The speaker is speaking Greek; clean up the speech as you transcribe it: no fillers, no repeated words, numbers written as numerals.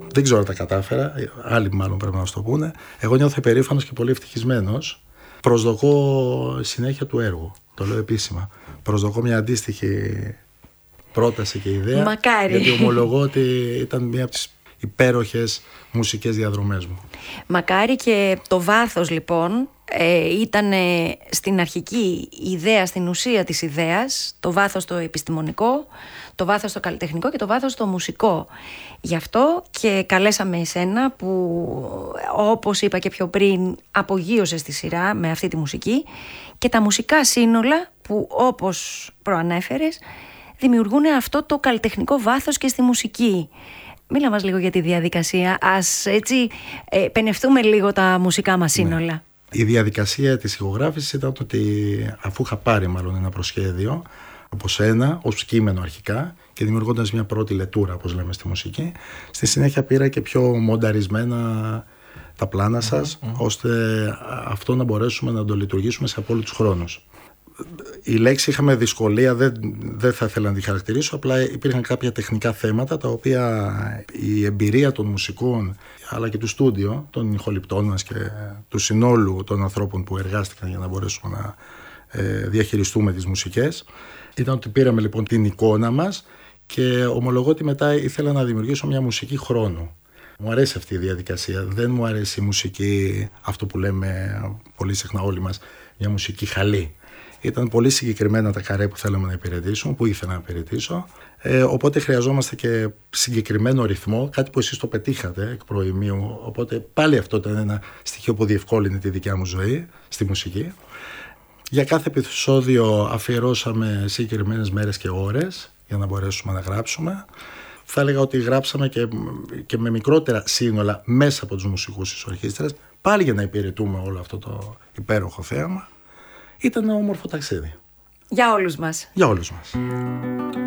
Δεν ξέρω αν τα κατάφερα, άλλοι μάλλον πρέπει να μας το πούνε. Εγώ νιώθω υπερήφανος και πολύ ευτυχισμένος. Προσδοκώ συνέχεια του έργου, το λέω επίσημα. Προσδοκώ μια αντίστοιχη πρόταση και ιδέα. Μακάρι. Γιατί ομολογώ ότι ήταν μια από τις υπέροχες μουσικές διαδρομές μου. Μακάρι. Και το βάθος λοιπόν ήταν στην αρχική ιδέα, στην ουσία της ιδέας, το βάθος το επιστημονικό, το βάθος το καλλιτεχνικό και το βάθος το μουσικό. Γι' αυτό και καλέσαμε εσένα που, όπως είπα και πιο πριν, απογείωσες τη σειρά με αυτή τη μουσική και τα μουσικά σύνολα που, όπως προανέφερες, δημιουργούν αυτό το καλλιτεχνικό βάθος και στη μουσική. Μίλα μας λίγο για τη διαδικασία. Ας έτσι πενευτούμε λίγο τα μουσικά μας σύνολα. Ναι. Η διαδικασία της ηχογράφησης ήταν ότι αφού είχα πάρει μάλλον ένα προσχέδιο από σένα ως κείμενο αρχικά και δημιουργώντας μια πρώτη λετούρα, όπως λέμε στη μουσική, στη συνέχεια πήρα και πιο μονταρισμένα τα πλάνα σας, ώστε αυτό να μπορέσουμε να το λειτουργήσουμε σε απόλυτους χρόνους. Η λέξη είχαμε δυσκολία, δεν θα ήθελα να τη χαρακτηρίσω, απλά υπήρχαν κάποια τεχνικά θέματα τα οποία η εμπειρία των μουσικών αλλά και του στούντιο, των ηχοληπτών μας και του συνόλου των ανθρώπων που εργάστηκαν για να μπορέσουμε να διαχειριστούμε τις μουσικές, ήταν ότι πήραμε λοιπόν την εικόνα μας και ομολογώ ότι μετά ήθελα να δημιουργήσω μια μουσική χρόνου. Μου αρέσει αυτή η διαδικασία, δεν μου αρέσει η μουσική, αυτό που λέμε πολύ συχνά όλοι μας, μια μουσική χαλή. Ήταν πολύ συγκεκριμένα τα καρέ που θέλαμε να υπηρετήσουμε, που ήθελα να υπηρετήσω. Οπότε χρειαζόμαστε και συγκεκριμένο ρυθμό, κάτι που εσείς το πετύχατε εκ προημίου. Οπότε πάλι αυτό ήταν ένα στοιχείο που διευκόλυνε τη δικιά μου ζωή στη μουσική. Για κάθε επεισόδιο αφιερώσαμε συγκεκριμένες μέρες και ώρες για να μπορέσουμε να γράψουμε. Θα έλεγα ότι γράψαμε και με μικρότερα σύνολα μέσα από τους μουσικούς της ορχήστρας, πάλι για να υπηρετούμε όλο αυτό το υπέροχο θέαμα. Ήταν ένα όμορφο ταξίδι. Για όλους μας. Για όλους μας.